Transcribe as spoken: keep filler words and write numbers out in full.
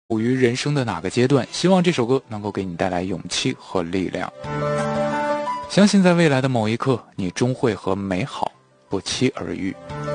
处于人生的哪个阶段，希望这首歌能够给你带来勇气和力量。相信在未来的某一刻，你终会和美好不期而遇。